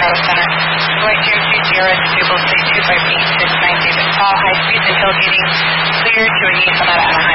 Auto Center. Flight 020 to Table 32 by 8690. All high speeds and tailgating clear to a Sonata Anaheim.